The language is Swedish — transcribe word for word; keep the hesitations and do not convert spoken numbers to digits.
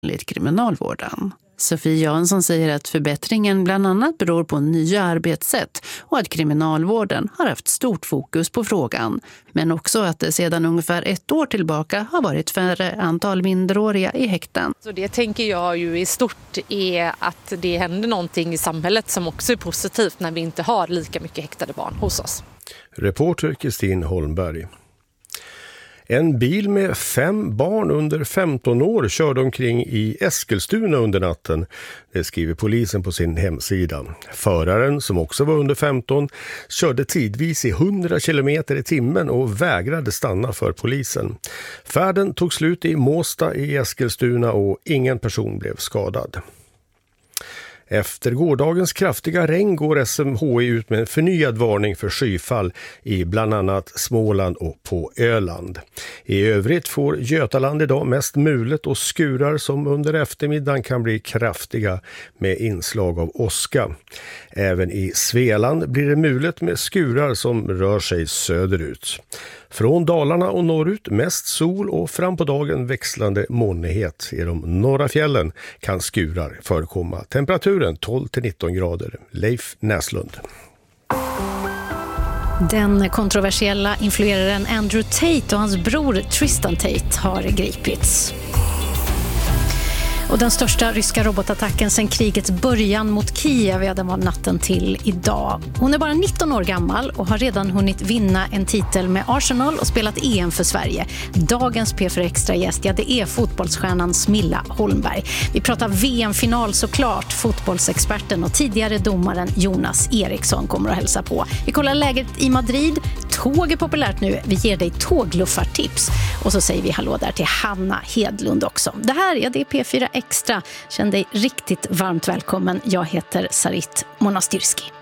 enligt kriminalvården. Sofie Jansson säger att förbättringen bland annat beror på nya arbetssätt och att kriminalvården har haft stort fokus på frågan. Men också att det sedan ungefär ett år tillbaka har varit färre antal minderåriga i häkten. Så det tänker jag ju i stort är att det händer någonting i samhället som också är positivt när vi inte har lika mycket häktade barn hos oss. Reporter Kristin Holmberg. En bil med fem barn under femton år körde omkring i Eskilstuna under natten. Det skriver polisen på sin hemsida. Föraren, som också var under femton, körde tidvis i hundra kilometer i timmen och vägrade stanna för polisen. Färden tog slut i Måsta i Eskilstuna och ingen person blev skadad. Efter gårdagens kraftiga regn går S M H I ut med en förnyad varning för skyfall i bland annat Småland och på Öland. I övrigt får Götaland idag mest mulet och skurar som under eftermiddagen kan bli kraftiga med inslag av åska. Även i Svealand blir det mulet med skurar som rör sig söderut. Från Dalarna och norrut mest sol och fram på dagen växlande molnighet. I de norra fjällen kan skurar förekomma. Temperaturen tolv till nitton grader. Leif Näslund. Den kontroversiella influeraren Andrew Tate och hans bror Tristan Tate har gripits. Och den största ryska robotattacken sedan krigets början mot Kiev, ja, den var natten till idag. Hon är bara nitton år gammal och har redan hunnit vinna en titel med Arsenal och spelat E M för Sverige. Dagens P fyra Extra-gäst, ja, det är fotbollsstjärnan Smilla Holmberg. Vi pratar V M-final såklart. Fotbollsexperten och tidigare domaren Jonas Eriksson kommer att hälsa på. Vi kollar läget i Madrid. Tåg är populärt nu. Vi ger dig tågluffartips. Och så säger vi hallå där till Hanna Hedlund också. Det här är det P fyra Extra. Känn dig riktigt varmt välkommen. Jag heter Sarit Monastyrski.